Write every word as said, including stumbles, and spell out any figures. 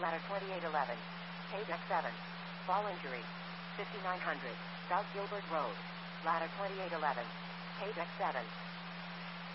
ladder twenty-eight eleven. Page X seven. Fall injury. fifty-nine hundred. South Gilbert Road. Ladder twenty-eight eleven. Page X seven.